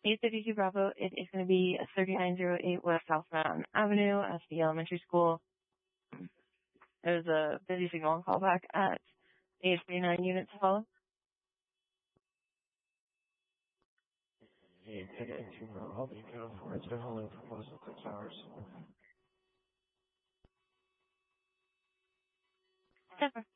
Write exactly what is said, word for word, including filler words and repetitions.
eight thirty-two Bravo, it is going to be thirty-nine oh eight West South Mountain Avenue at the elementary school. There's a busy signal and callback at the age thirty-nine unit to follow. Hey, ticket to I'll be go for it. They're holding for close to six hours. Denver.